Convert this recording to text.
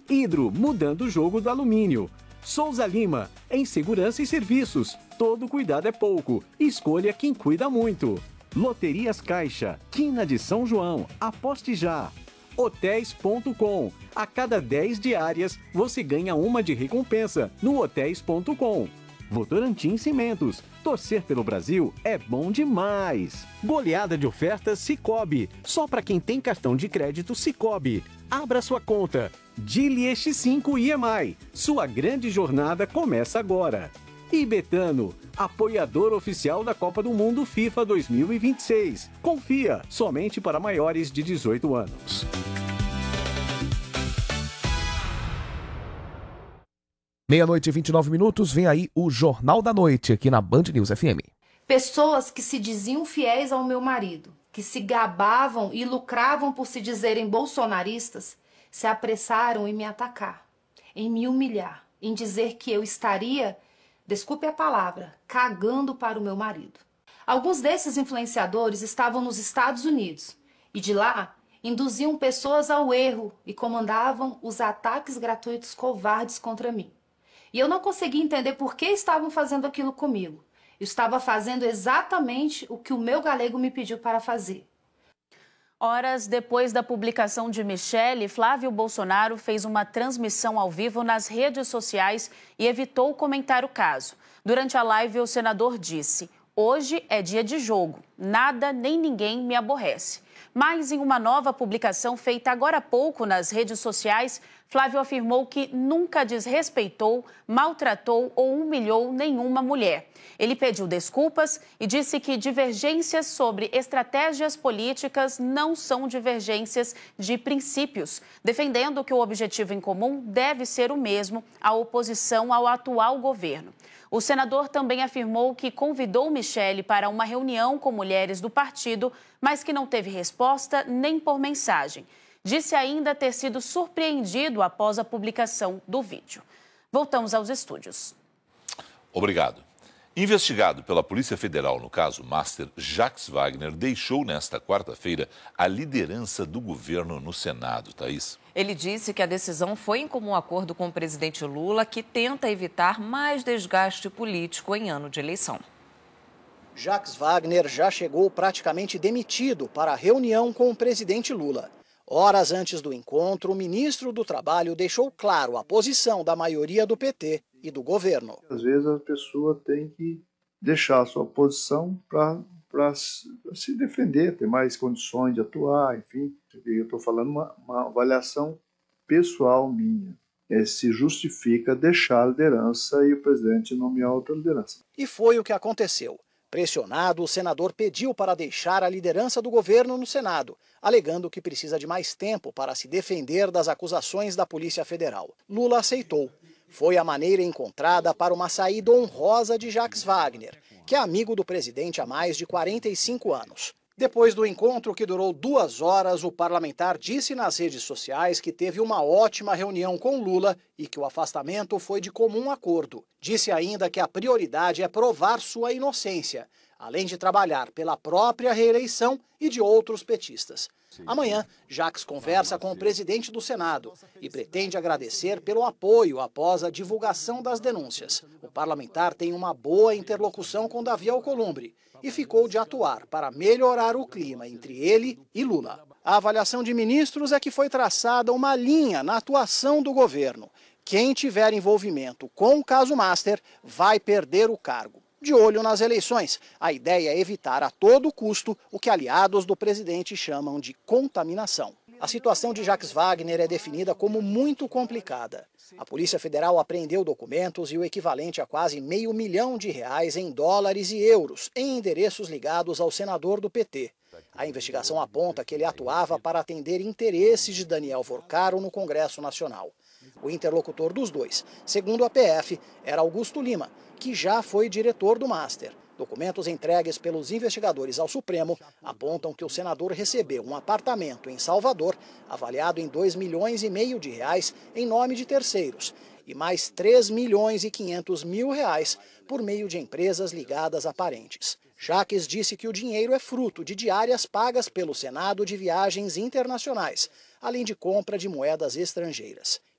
Hidro, mudando o jogo do alumínio. Souza Lima, em segurança e serviços. Todo cuidado é pouco. Escolha quem cuida muito. Loterias Caixa, Quina de São João. Aposte já. Hotéis.com. A cada 10 diárias, você ganha uma de recompensa no Hotéis.com. Votorantim Cimentos. Torcer pelo Brasil é bom demais. Goleada de ofertas Sicoob. Só para quem tem cartão de crédito Sicoob. Abra sua conta. Dili X5 IMI. Sua grande jornada começa agora. E Betano, apoiador oficial da Copa do Mundo FIFA 2026. Confia, somente para maiores de 18 anos. Meia-noite e 29 minutos, vem aí o Jornal da Noite, aqui na Band News FM. Pessoas que se diziam fiéis ao meu marido, que se gabavam e lucravam por se dizerem bolsonaristas, se apressaram em me atacar, em me humilhar, em dizer que eu estaria, desculpe a palavra, cagando para o meu marido. Alguns desses influenciadores estavam nos Estados Unidos e de lá induziam pessoas ao erro e comandavam os ataques gratuitos covardes contra mim. E eu não consegui entender por que estavam fazendo aquilo comigo. Eu estava fazendo exatamente o que o meu galego me pediu para fazer. Horas depois da publicação de Michele, Flávio Bolsonaro fez uma transmissão ao vivo nas redes sociais e evitou comentar o caso. Durante a live, o senador disse: "Hoje é dia de jogo, nada nem ninguém me aborrece." Mas em uma nova publicação feita agora há pouco nas redes sociais, Flávio afirmou que nunca desrespeitou, maltratou ou humilhou nenhuma mulher. Ele pediu desculpas e disse que divergências sobre estratégias políticas não são divergências de princípios, defendendo que o objetivo em comum deve ser o mesmo, a oposição ao atual governo. O senador também afirmou que convidou Michele para uma reunião com mulheres do partido, mas que não teve resposta nem por mensagem. Disse ainda ter sido surpreendido após a publicação do vídeo. Voltamos aos estúdios. Obrigado. Investigado pela Polícia Federal no caso Master, Jacques Wagner deixou nesta quarta-feira a liderança do governo no Senado. Thaís. Ele disse que a decisão foi em comum acordo com o presidente Lula, que tenta evitar mais desgaste político em ano de eleição. Jacques Wagner já chegou praticamente demitido para a reunião com o presidente Lula. Horas antes do encontro, o ministro do Trabalho deixou claro a posição da maioria do PT e do governo. Às vezes a pessoa tem que deixar a sua posição para se defender, ter mais condições de atuar, enfim. Eu estou falando uma avaliação pessoal minha. Se justifica deixar a liderança e o presidente nomear outra liderança. E foi o que aconteceu. Pressionado, o senador pediu para deixar a liderança do governo no Senado, alegando que precisa de mais tempo para se defender das acusações da Polícia Federal. Lula aceitou. Foi a maneira encontrada para uma saída honrosa de Jacques Wagner, que é amigo do presidente há mais de 45 anos. Depois do encontro, que durou 2 horas, o parlamentar disse nas redes sociais que teve uma ótima reunião com Lula e que o afastamento foi de comum acordo. Disse ainda que a prioridade é provar sua inocência, além de trabalhar pela própria reeleição e de outros petistas. Amanhã, Jacques conversa com o presidente do Senado e pretende agradecer pelo apoio após a divulgação das denúncias. O parlamentar tem uma boa interlocução com Davi Alcolumbre e ficou de atuar para melhorar o clima entre ele e Lula. A avaliação de ministros é que foi traçada uma linha na atuação do governo. Quem tiver envolvimento com o caso Master vai perder o cargo. De olho nas eleições, a ideia é evitar a todo custo o que aliados do presidente chamam de contaminação. A situação de Jacques Wagner é definida como muito complicada. A Polícia Federal apreendeu documentos e o equivalente a quase R$500 milhão em dólares e euros em endereços ligados ao senador do PT. A investigação aponta que ele atuava para atender interesses de Daniel Vorcaro no Congresso Nacional. O interlocutor dos dois, segundo a PF, era Augusto Lima, que já foi diretor do Master. Documentos entregues pelos investigadores ao Supremo apontam que o senador recebeu um apartamento em Salvador, avaliado em R$2,5 milhões em nome de terceiros, e mais R$3,5 milhões por meio de empresas ligadas a parentes. Jacques disse que o dinheiro é fruto de diárias pagas pelo Senado de viagens internacionais, além de compra de moedas estrangeiras.